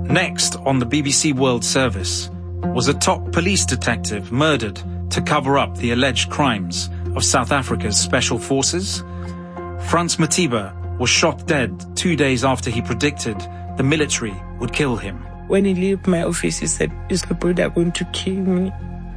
Next on the BBC World Service, was a top police detective murdered to cover up the alleged crimes of South Africa's special forces? Frans Matiba was shot dead 2 days after he predicted the military would kill him. When he left my office, he said, "Is the brother going to kill me?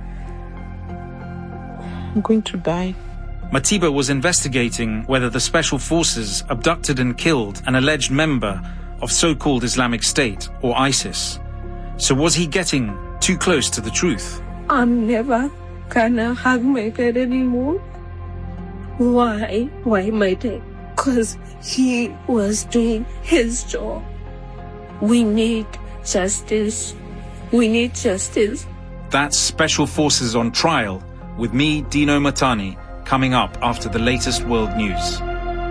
I'm going to die." Matiba was investigating whether the special forces abducted and killed an alleged member of so-called Islamic State or ISIS. So was he getting too close to the truth? I'm never gonna hug my dad anymore. Why? Why my dad? Because he was doing his job. We need justice. We need justice. That's Special Forces on Trial with me, Dino Matani, coming up after the latest world news.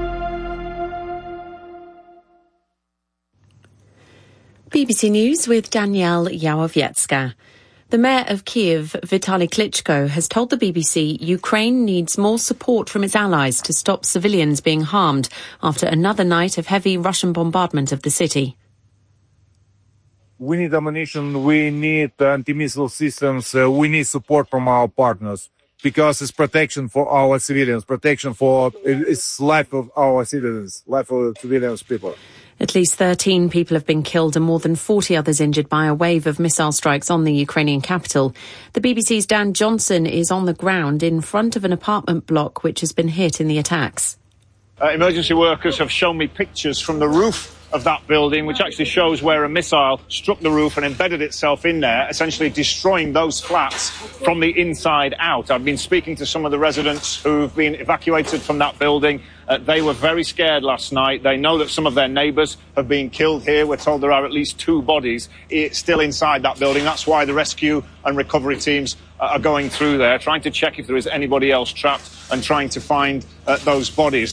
BBC News with Danielle Yawowiecka. The mayor of Kiev, Vitaly Klitschko, has told the BBC Ukraine needs more support from its allies to stop civilians being harmed after another night of heavy Russian bombardment of the city. We need ammunition, we need anti-missile systems, we need support from our partners, because it's protection for our civilians, protection for it's life of our citizens, life of civilians people. At least 13 people have been killed and more than 40 others injured by a wave of missile strikes on the Ukrainian capital. The BBC's Dan Johnson is on the ground in front of an apartment block which has been hit in the attacks. Emergency workers have shown me pictures from the roof of that building, which actually shows where a missile struck the roof and embedded itself in there, essentially destroying those flats from the inside out. I've been speaking to some of the residents who've been evacuated from that building. They were very scared last night. They know that some of their neighbours have been killed here. We're told there are at least 2 bodies still inside that building. That's why the rescue and recovery teams are going through there, trying to check if there is anybody else trapped and trying to find those bodies.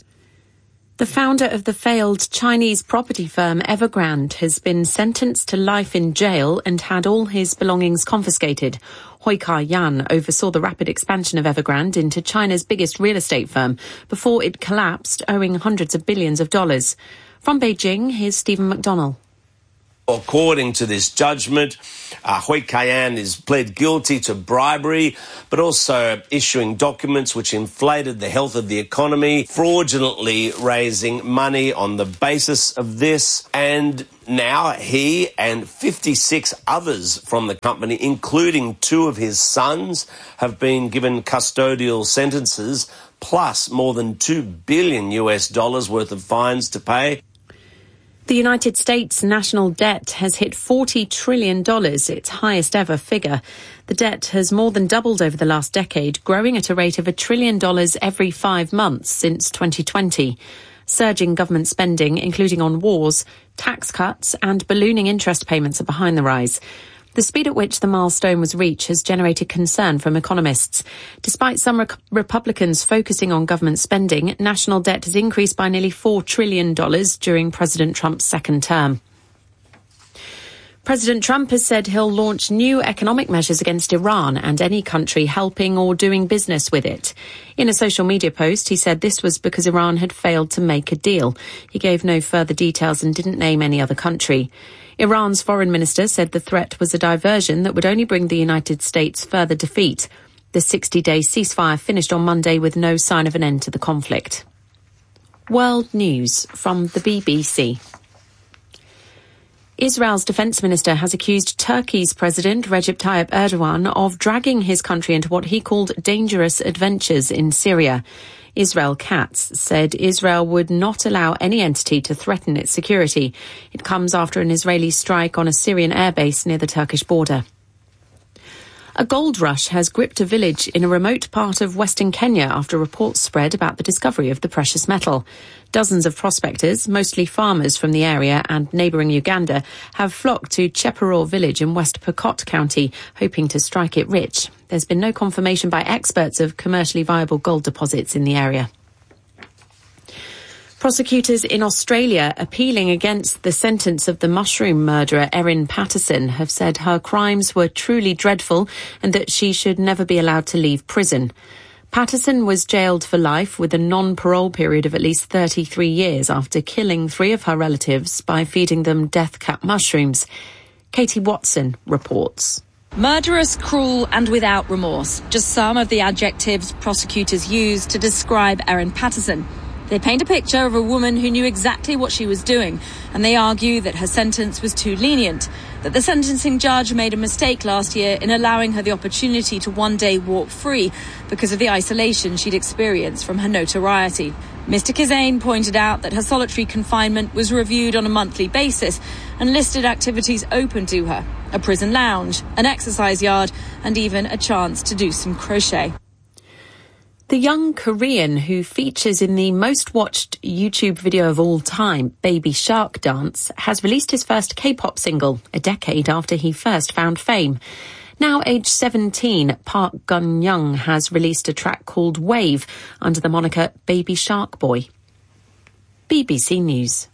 The founder of the failed Chinese property firm Evergrande has been sentenced to life in jail and had all his belongings confiscated. Hui Ka-yan oversaw the rapid expansion of Evergrande into China's biggest real estate firm before it collapsed, owing hundreds of billions of dollars. From Beijing, here's Stephen McDonnell. According to this judgment, Hui Ka-yan is pled guilty to bribery, but also issuing documents which inflated the health of the economy, fraudulently raising money on the basis of this, and now he and 56 others from the company, including 2 of his sons, have been given custodial sentences, plus more than $2 billion worth of fines to pay. The United States national debt has hit $40 trillion, its highest ever figure. The debt has more than doubled over the last decade, growing at a rate of $1 trillion every 5 months since 2020. Surging government spending, including on wars, tax cuts and ballooning interest payments are behind the rise. The speed at which the milestone was reached has generated concern from economists. Despite some Republicans focusing on government spending, national debt has increased by nearly $4 trillion during President Trump's second term. President Trump has said he'll launch new economic measures against Iran and any country helping or doing business with it. In a social media post, he said this was because Iran had failed to make a deal. He gave no further details and didn't name any other country. Iran's foreign minister said the threat was a diversion that would only bring the United States further defeat. The 60-day ceasefire finished on Monday with no sign of an end to the conflict. World News from the BBC. Israel's defence minister has accused Turkey's President Recep Tayyip Erdogan of dragging his country into what he called dangerous adventures in Syria. Israel Katz said Israel would not allow any entity to threaten its security. It comes after an Israeli strike on a Syrian airbase near the Turkish border. A gold rush has gripped a village in a remote part of western Kenya after reports spread about the discovery of the precious metal. Dozens of prospectors, mostly farmers from the area and neighbouring Uganda, have flocked to Cheporo village in West Pokot County, hoping to strike it rich. There's been no confirmation by experts of commercially viable gold deposits in the area. Prosecutors in Australia appealing against the sentence of the mushroom murderer Erin Patterson have said her crimes were truly dreadful and that she should never be allowed to leave prison. Patterson was jailed for life with a non-parole period of at least 33 years after killing 3 of her relatives by feeding them death cap mushrooms. Katie Watson reports. Murderous, cruel and without remorse. Just some of the adjectives prosecutors used to describe Erin Patterson. They paint a picture of a woman who knew exactly what she was doing, and they argue that her sentence was too lenient, that the sentencing judge made a mistake last year in allowing her the opportunity to one day walk free because of the isolation she'd experienced from her notoriety. Mr. Kizane pointed out that her solitary confinement was reviewed on a monthly basis and listed activities open to her: a prison lounge, an exercise yard, and even a chance to do some crochet. The young Korean who features in the most watched YouTube video of all time, Baby Shark Dance, has released his first K-pop single a decade after he first found fame. Now aged 17, Park Gun-young has released a track called Wave under the moniker Baby Shark Boy. BBC News.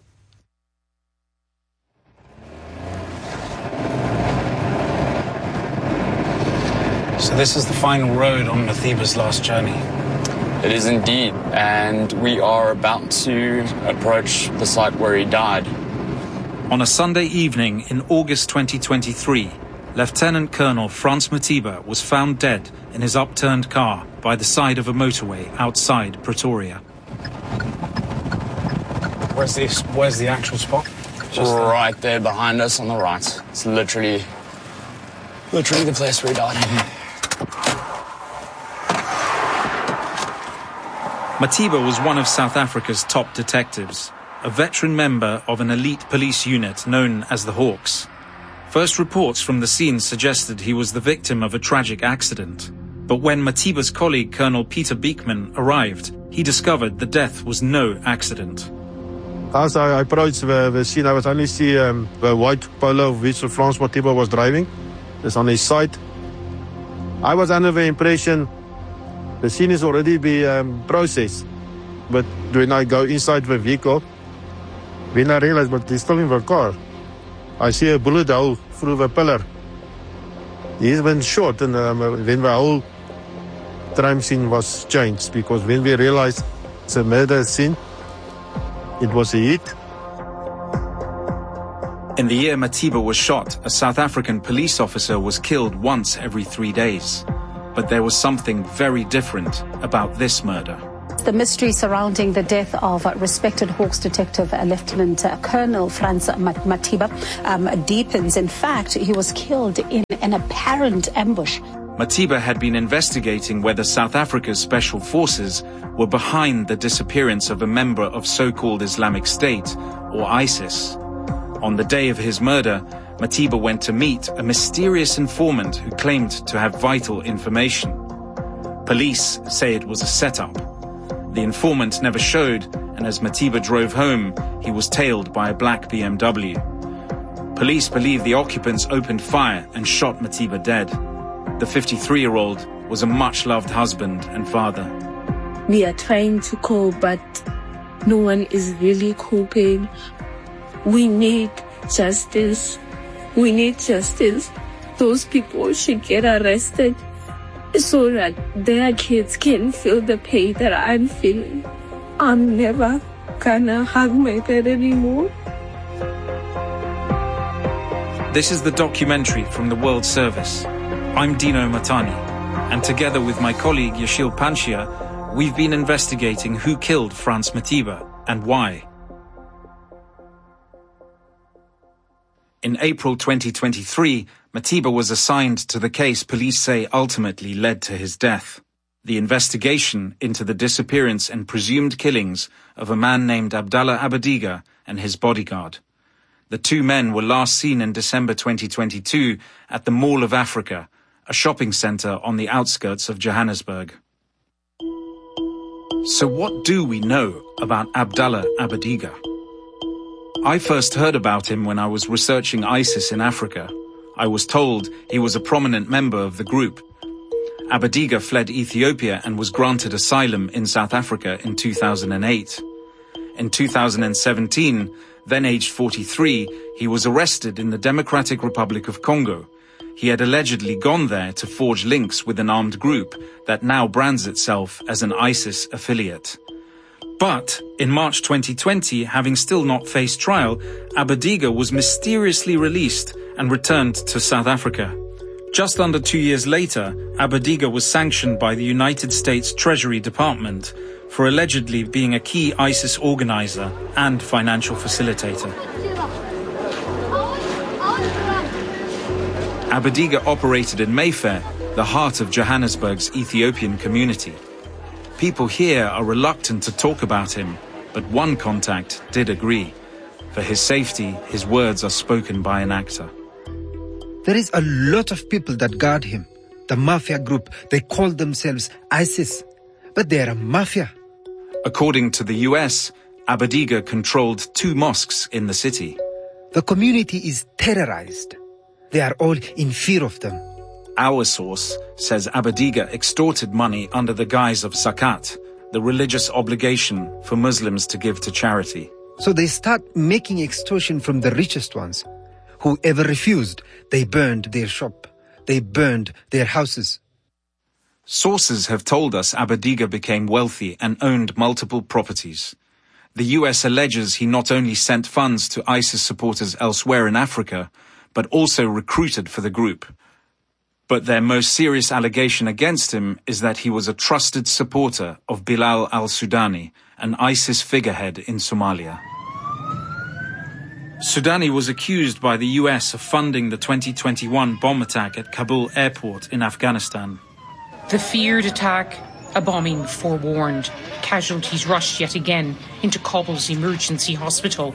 So this is the final road on Mathiba's last journey. It is indeed, and we are about to approach the site where he died. On a Sunday evening in August 2023, Lieutenant Colonel Frans Matiba was found dead in his upturned car by the side of a motorway outside Pretoria. Where's the actual spot? Just right there behind us on the right. It's literally the place where he died. Matiba was one of South Africa's top detectives, a veteran member of an elite police unit known as the Hawks. First reports from the scene suggested he was the victim of a tragic accident. But when Matiba's colleague Colonel Peter Beekman arrived, he discovered the death was no accident. As I approached the scene, I was only see the white Polo which Frans Matiba was driving. It's on his side. I was under the impression the scene is already been processed. But when I go inside the vehicle, when I realized, but he's still in the car, I see a bullet hole through the pillar. He's been shot, and then the whole crime scene was changed, because when we realized it's a murder scene, it was a hit. In the year Matiba was shot, a South African police officer was killed once every 3 days. But there was something very different about this murder. The mystery surrounding the death of respected Hawks detective Lieutenant Colonel Frans Matiba deepens. In fact, he was killed in an apparent ambush. Matiba had been investigating whether South Africa's special forces were behind the disappearance of a member of so-called Islamic State, or ISIS. On the day of his murder, Matiba went to meet a mysterious informant who claimed to have vital information. Police say it was a setup. The informant never showed, and as Matiba drove home, he was tailed by a black BMW. Police believe the occupants opened fire and shot Matiba dead. The 53-year-old was a much-loved husband and father. We are trying to cope, but no one is really coping. We need justice. We need justice. Those people should get arrested so that their kids can feel the pain that I'm feeling. I'm never gonna hug my dad anymore. This is the documentary from the World Service. I'm Dino Matani, and together with my colleague Yashil Panchia, we've been investigating who killed Frans Matiba and why. In April 2023, Matiba was assigned to the case police say ultimately led to his death. The investigation into the disappearance and presumed killings of a man named Abdallah Abadiga and his bodyguard. The two men were last seen in December 2022 at the Mall of Africa, a shopping centre on the outskirts of Johannesburg. So what do we know about Abdallah Abadiga? I first heard about him when I was researching ISIS in Africa. I was told he was a prominent member of the group. Abadiga fled Ethiopia and was granted asylum in South Africa in 2008. In 2017, then aged 43, he was arrested in the Democratic Republic of Congo. He had allegedly gone there to forge links with an armed group that now brands itself as an ISIS affiliate. But in March 2020, having still not faced trial, Abediga was mysteriously released and returned to South Africa. Just under 2 years later, Abediga was sanctioned by the United States Treasury Department for allegedly being a key ISIS organizer and financial facilitator. Abediga operated in Mayfair, the heart of Johannesburg's Ethiopian community. People here are reluctant to talk about him, but one contact did agree. For his safety, his words are spoken by an actor. There is a lot of people that guard him. The mafia group, they call themselves ISIS, but they are a mafia. According to the US, Abediga controlled 2 mosques in the city. The community is terrorized. They are all in fear of them. Our source says Abediga extorted money under the guise of zakat, the religious obligation for Muslims to give to charity. So they start making extortion from the richest ones. Whoever refused, they burned their shop. They burned their houses. Sources have told us Abediga became wealthy and owned multiple properties. The US alleges he not only sent funds to ISIS supporters elsewhere in Africa, but also recruited for the group. But their most serious allegation against him is that he was a trusted supporter of Bilal al-Sudani, an ISIS figurehead in Somalia. Sudani was accused by the US of funding the 2021 bomb attack at Kabul airport in Afghanistan. The feared attack, a bombing forewarned. Casualties rushed yet again into Kabul's emergency hospital.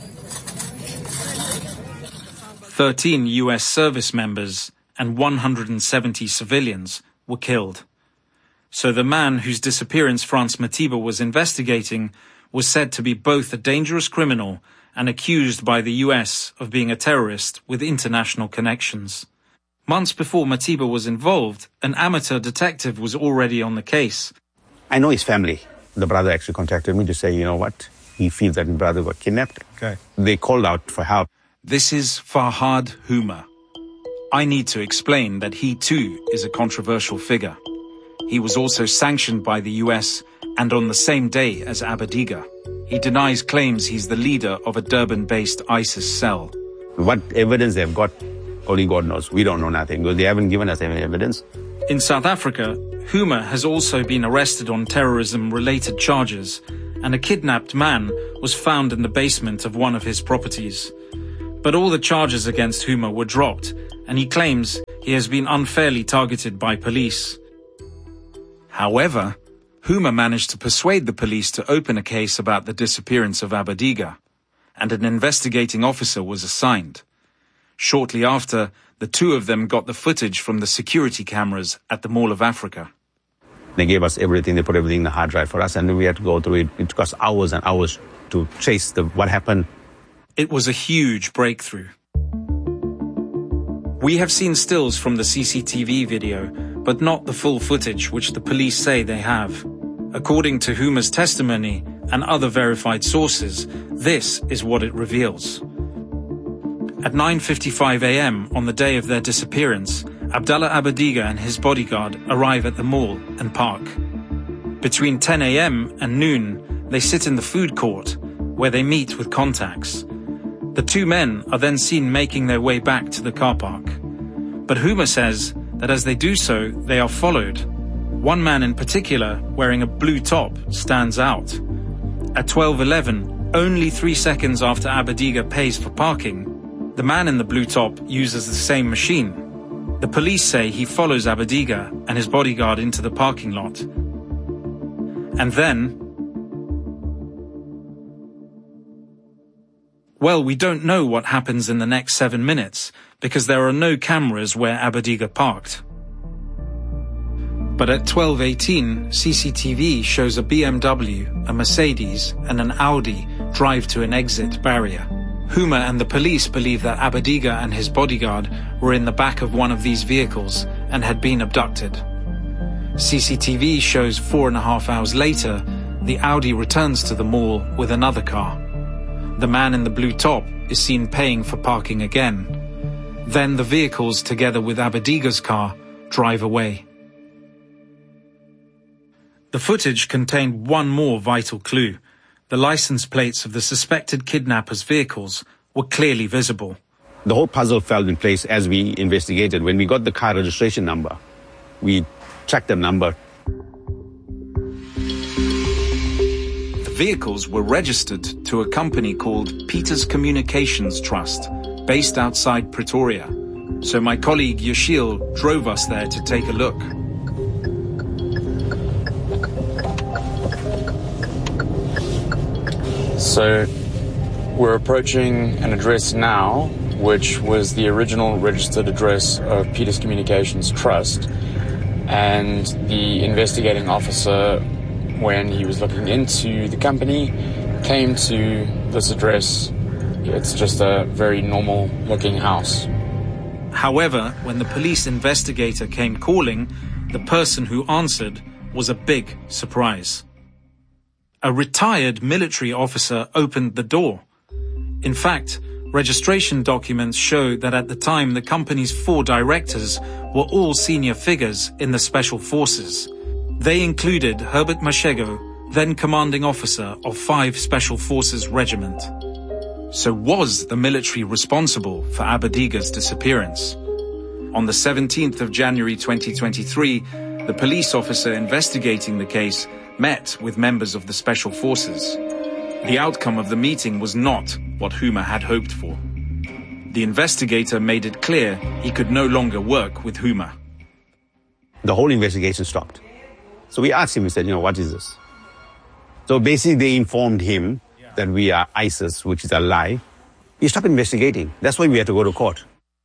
13 US service members and 170 civilians were killed. So the man whose disappearance Frans Matiba was investigating was said to be both a dangerous criminal and accused by the US of being a terrorist with international connections. Months before Matiba was involved, an amateur detective was already on the case. I know his family. The brother actually contacted me to say, you know what, he feels that his brother got kidnapped. Okay. They called out for help. This is Farhad Huma. I need to explain that he too is a controversial figure. He was also sanctioned by the US and on the same day as Abediga. He denies claims he's the leader of a Durban-based ISIS cell. What evidence they've got, only God knows. We don't know nothing because they haven't given us any evidence. In South Africa, Huma has also been arrested on terrorism-related charges, and a kidnapped man was found in the basement of one of his properties. But all the charges against Huma were dropped, and he claims he has been unfairly targeted by police. However, Huma managed to persuade the police to open a case about the disappearance of Abediga, and an investigating officer was assigned. Shortly after, the two of them got the footage from the security cameras at the Mall of Africa. They gave us everything, they put everything in the hard drive for us, and we had to go through it. It took us hours and hours to chase what happened. It was a huge breakthrough. We have seen stills from the CCTV video, but not the full footage which the police say they have. According to Huma's testimony and other verified sources, this is what it reveals. At 9:55 a.m. on the day of their disappearance, Abdallah Abediga and his bodyguard arrive at the mall and park. Between 10 a.m. and noon, they sit in the food court, where they meet with contacts. The two men are then seen making their way back to the car park. But Huma says that as they do so, they are followed. One man in particular, wearing a blue top, stands out. At 12:11, only 3 seconds after Abediga pays for parking, the man in the blue top uses the same machine. The police say he follows Abediga and his bodyguard into the parking lot. And then... well, we don't know what happens in the next 7 minutes, because there are no cameras where Abediga parked. But at 12:18, CCTV shows a BMW, a Mercedes, and an Audi drive to an exit barrier. Huma and the police believe that Abediga and his bodyguard were in the back of one of these vehicles and had been abducted. CCTV shows 4.5 hours later, the Audi returns to the mall with another car. The man in the blue top is seen paying for parking again. Then the vehicles, together with Abediga's car, drive away. The footage contained one more vital clue. The license plates of the suspected kidnappers' vehicles were clearly visible. The whole puzzle fell in place as we investigated. When we got the car registration number, we tracked the number. The vehicles were registered to a company called Peters Communications Trust, based outside Pretoria. So my colleague Yashil drove us there to take a look. So we're approaching an address now, which was the original registered address of Peters Communications Trust. And the investigating officer, when he was looking into the company, came to this address. It's just a very normal looking house. However, when the police investigator came calling, the person who answered was a big surprise. A retired military officer opened the door. In fact, registration documents show that at the time the company's 4 directors were all senior figures in the Special Forces. They included Herbert Mashego, then commanding officer of 5 Special Forces Regiment. So was the military responsible for Abediga's disappearance? On the 17th of January 2023, the police officer investigating the case met with members of the Special Forces. The outcome of the meeting was not what Huma had hoped for. The investigator made it clear he could no longer work with Huma. The whole investigation stopped. So we asked him, we said, what is this? So basically they informed him that we are ISIS, which is a lie. He stopped investigating. That's why we had to go to court.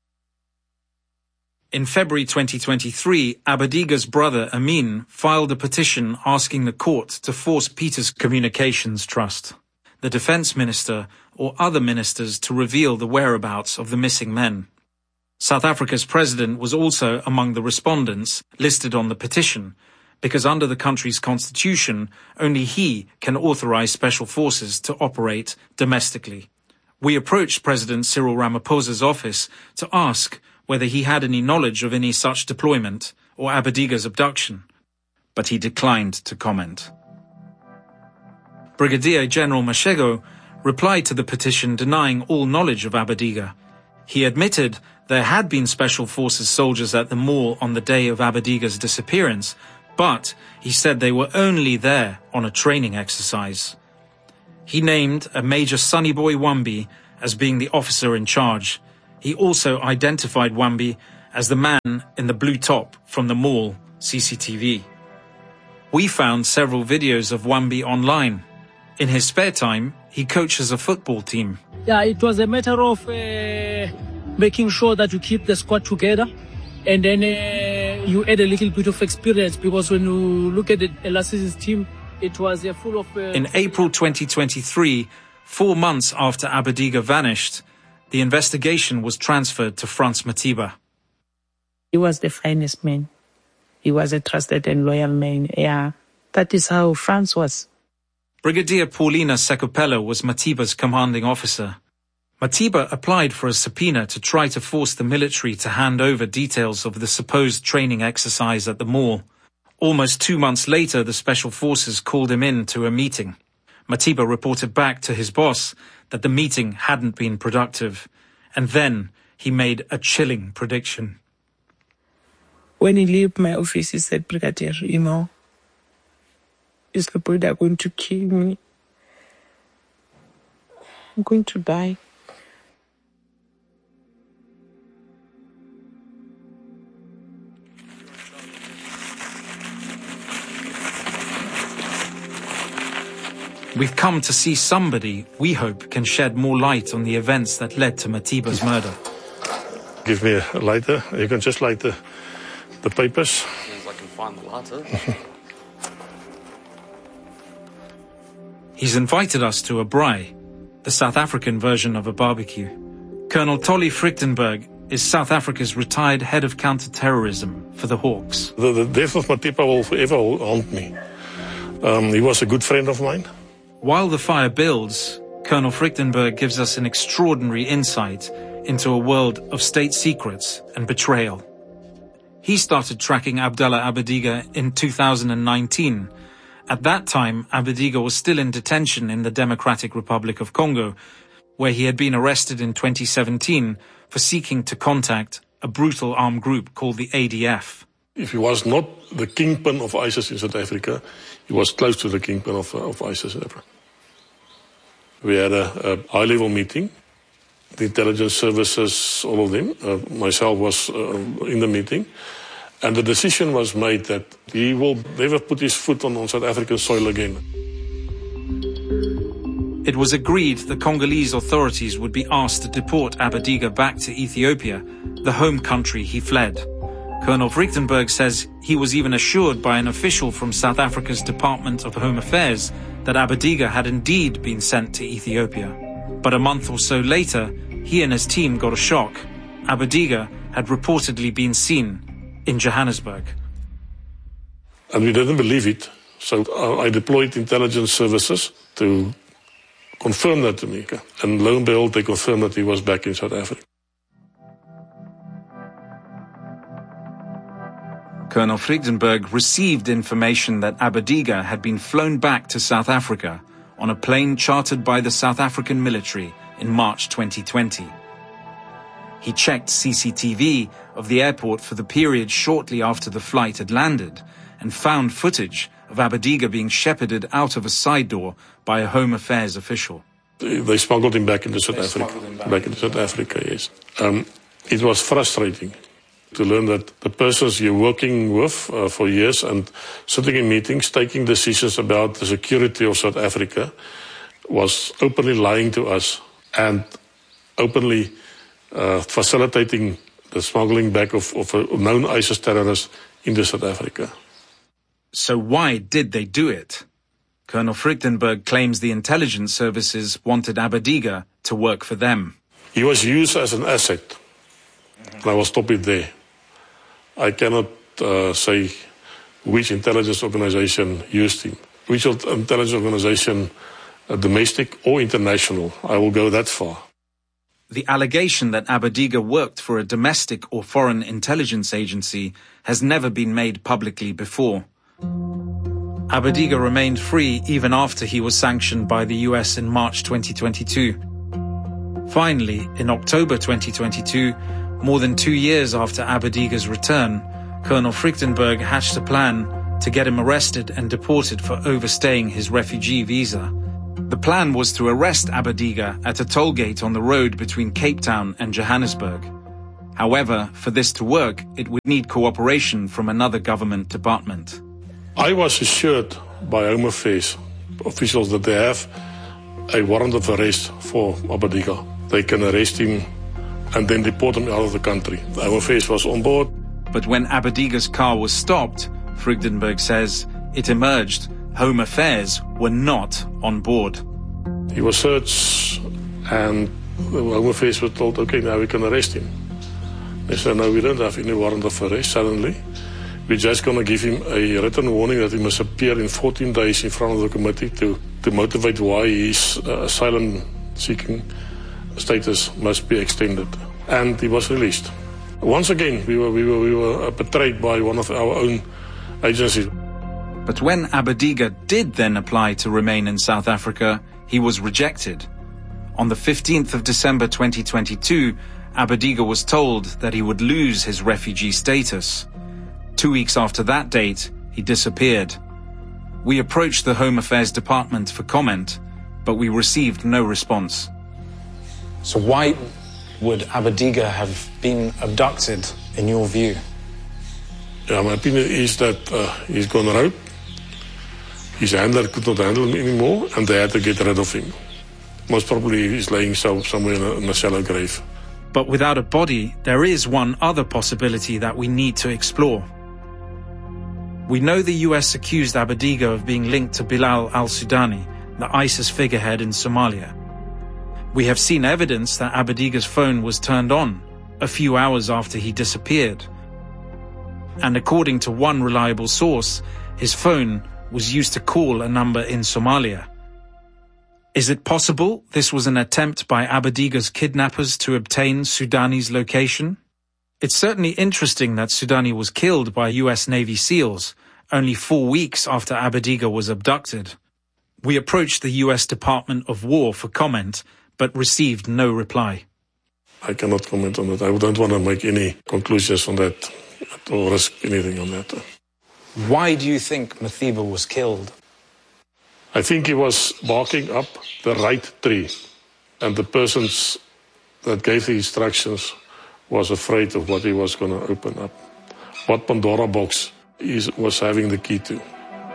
In February 2023, Abediga's brother Amin filed a petition asking the court to force Peters Communications Trust, the defense minister or other ministers to reveal the whereabouts of the missing men. South Africa's president was also among the respondents listed on the petition, because under the country's constitution, only he can authorize special forces to operate domestically. We approached President Cyril Ramaphosa's office to ask whether he had any knowledge of any such deployment or Abediga's abduction, but he declined to comment. Brigadier General Mashego replied to the petition denying all knowledge of Abediga. He admitted there had been Special Forces soldiers at the mall on the day of Abediga's disappearance, but he said they were only there on a training exercise. He named a Major Sonnyboy Wambi as being the officer in charge. He also identified Wambi as the man in the blue top from the mall CCTV. We found several videos of Wambi online. In his spare time, he coaches a football team. Yeah, it was a matter of making sure that you keep the squad together, and then you add a little bit of experience, because when you look at the last season's team, it was full of... In April 2023, 4 months after Abediga vanished, the investigation was transferred to Frans Matiba. He was the finest man. He was a trusted and loyal man. Yeah, that is how Frans was. Brigadier Paulina Sekopela was Matiba's commanding officer. Matiba applied for a subpoena to try to force the military to hand over details of the supposed training exercise at the mall. Almost 2 months later, the Special Forces called him in to a meeting. Matiba reported back to his boss that the meeting hadn't been productive, and then he made a chilling prediction. When he left my office, he said, Brigadier, these people that are going to kill me. I'm going to die. We've come to see somebody we hope can shed more light on the events that led to Matiba's murder. Give me a lighter. You can just light the papers. As I can find the lighter. He's invited us to a braai, the South African version of a barbecue. Colonel Tolly Frichtenberg is South Africa's retired head of counter-terrorism for the Hawks. The death of Matiba will forever haunt me. He was a good friend of mine. While the fire builds, Colonel Frichtenberg gives us an extraordinary insight into a world of state secrets and betrayal. He started tracking Abdallah Abediga in 2019, At that time, Abediga was still in detention in the Democratic Republic of Congo, where he had been arrested in 2017 for seeking to contact a brutal armed group called the ADF. If he was not the kingpin of ISIS in South Africa, he was close to the kingpin of ISIS in Africa. We had a high-level meeting. The intelligence services, all of them, myself was in the meeting. And the decision was made that he will never put his foot on South African soil again. It was agreed the Congolese authorities would be asked to deport Abediga back to Ethiopia, the home country he fled. Colonel Frichtenberg says he was even assured by an official from South Africa's Department of Home Affairs that Abediga had indeed been sent to Ethiopia. But a month or so later, he and his team got a shock. Abediga had reportedly been seen in Johannesburg. And we didn't believe it, so I deployed intelligence services to confirm that to me. And lo and behold, they confirmed that he was back in South Africa. Colonel Frichtenberg received information that Abediga had been flown back to South Africa on a plane chartered by the South African military in March 2020. He checked CCTV of the airport for the period shortly after the flight had landed and found footage of Abediga being shepherded out of a side door by a Home Affairs official. They smuggled him back into South Africa. Back into South Africa, yes. It was frustrating to learn that the persons you're working with for years and sitting in meetings, taking decisions about the security of South Africa, was openly lying to us and openly facilitating the smuggling back of a known ISIS terrorist into South Africa. So why did they do it? Colonel Frichtenberg claims the intelligence services wanted Abediga to work for them. He was used as an asset. And I will stop it there. I cannot say which intelligence organization used him. Which intelligence organization, domestic or international, I will go that far. The allegation that Abediga worked for a domestic or foreign intelligence agency has never been made publicly before. Abediga remained free even after he was sanctioned by the US in March 2022. Finally, in October 2022, more than 2 years after Abediga's return, Colonel Frichtenberg hatched a plan to get him arrested and deported for overstaying his refugee visa. The plan was to arrest Abediga at a toll gate on the road between Cape Town and Johannesburg. However, for this to work, it would need cooperation from another government department. I was assured by Home Affairs officials that they have a warrant of arrest for Abediga. They can arrest him and then deport him out of the country. The Home Affairs was on board. But when Abediga's car was stopped, Frichtenberg says, it emerged Home Affairs were not on board. He was searched and the Home Affairs were told, okay, now we can arrest him. They said, no, we don't have any warrant of arrest suddenly. We're just going to give him a written warning that he must appear in 14 days in front of the committee to motivate why his asylum-seeking status must be extended. And he was released. Once again, we were betrayed by one of our own agencies. But when Abediga did then apply to remain in South Africa, he was rejected. On the 15th of December 2022, Abediga was told that he would lose his refugee status. 2 weeks after that date, he disappeared. We approached the Home Affairs Department for comment, but we received no response. So why would Abediga have been abducted, in your view? Yeah, my opinion is that he's gone out. His handler could not handle him anymore, and they had to get rid of him. Most probably he's laying somewhere in a shallow grave. But without a body, there is one other possibility that we need to explore. We know the US accused Abediga of being linked to Bilal al-Sudani, the ISIS figurehead in Somalia. We have seen evidence that Abediga's phone was turned on a few hours after he disappeared. And according to one reliable source, his phone was used to call a number in Somalia. Is it possible this was an attempt by Abediga's kidnappers to obtain Sudani's location? It's certainly interesting that Sudani was killed by US Navy SEALs only 4 weeks after Abediga was abducted. We approached the US Department of War for comment, but received no reply. I cannot comment on that. I don't want to make any conclusions on that or risk anything on that. Why do you think Mothiba was killed? I think he was barking up the right tree, and the persons that gave the instructions was afraid of what he was going to open up, what Pandora box he was having the key to.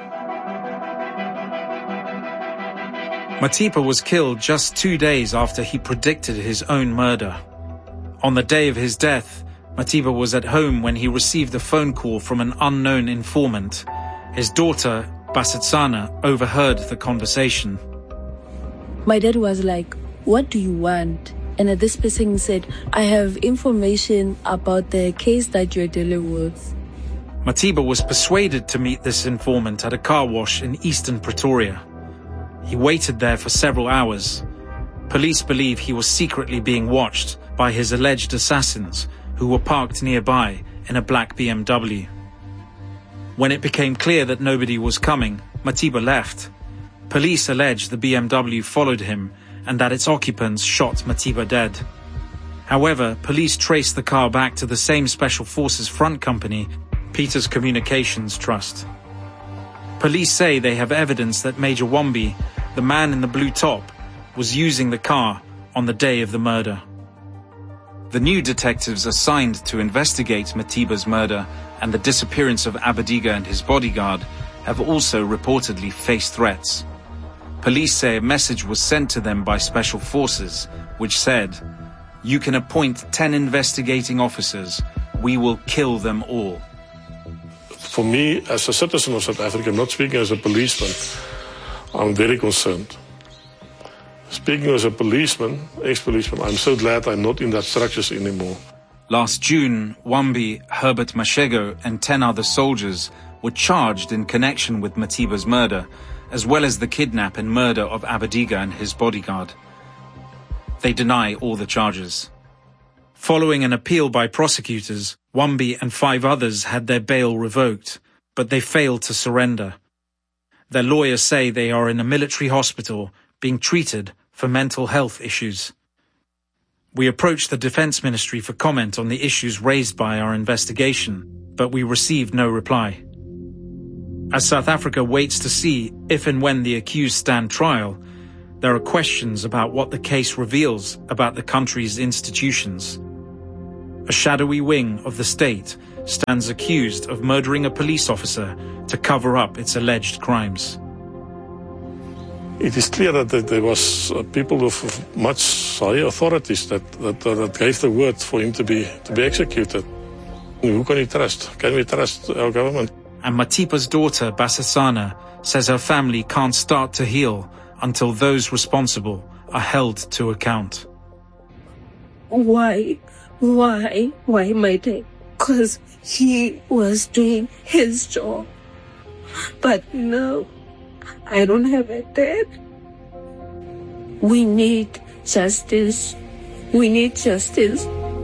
Mothiba was killed just 2 days after he predicted his own murder. On the day of his death, Mothiba was at home when he received a phone call from an unknown informant. His daughter, Basetsana, overheard the conversation. My dad was like, "What do you want?" And this person said, "I have information about the case that you're dealing with." Mothiba was persuaded to meet this informant at a car wash in eastern Pretoria. He waited there for several hours. Police believe he was secretly being watched by his alleged assassins, who were parked nearby in a black BMW. When it became clear that nobody was coming, Mothiba left. Police allege the BMW followed him and that its occupants shot Mothiba dead. However, police traced the car back to the same Special Forces front company, Peters Communications Trust. Police say they have evidence that Major Wambi, the man in the blue top, was using the car on the day of the murder. The new detectives assigned to investigate Mothiba's murder and the disappearance of Abediga and his bodyguard have also reportedly faced threats. Police say a message was sent to them by Special Forces, which said, "You can appoint 10 investigating officers. We will kill them all." For me, as a citizen of South Africa, not speaking as a policeman, I'm very concerned. Speaking as a policeman, ex-policeman, I'm so glad I'm not in that structures anymore. Last June, Wambi, Herbert Mashego, and 10 other soldiers were charged in connection with Mothiba's murder, as well as the kidnap and murder of Abediga and his bodyguard. They deny all the charges. Following an appeal by prosecutors, Wambi and 5 others had their bail revoked, but they failed to surrender. Their lawyers say they are in a military hospital being treated for mental health issues. We approached the Defense Ministry for comment on the issues raised by our investigation, but we received no reply. As South Africa waits to see if and when the accused stand trial, there are questions about what the case reveals about the country's institutions. A shadowy wing of the state stands accused of murdering a police officer to cover up its alleged crimes. It is clear that there was people of much higher authorities that gave the word for him to be executed. Who can we trust? Can we trust our government? And Mothiba's daughter, Basetsana, says her family can't start to heal until those responsible are held to account. Why my dad? Because he was doing his job. But no, I don't have a dad. We need justice. We need justice.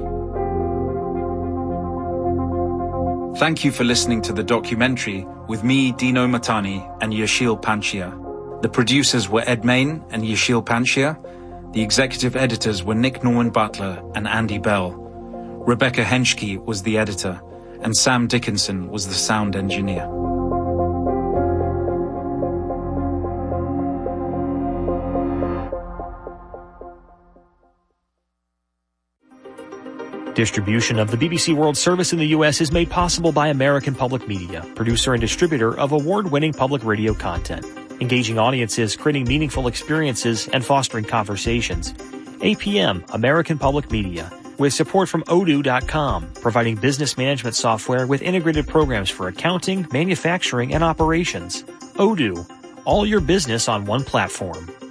Thank you for listening to the documentary with me, Dino Matani, and Yashil Panchia. The producers were Ed Main and Yashil Panchia. The executive editors were Nick Norman Butler and Andy Bell. Rebecca Henschke was the editor, and Sam Dickinson was the sound engineer. Distribution of the BBC World Service in the U.S. is made possible by American Public Media, producer and distributor of award-winning public radio content, engaging audiences, creating meaningful experiences, and fostering conversations. APM, American Public Media, with support from Odoo.com, providing business management software with integrated programs for accounting, manufacturing, and operations. Odoo, all your business on one platform.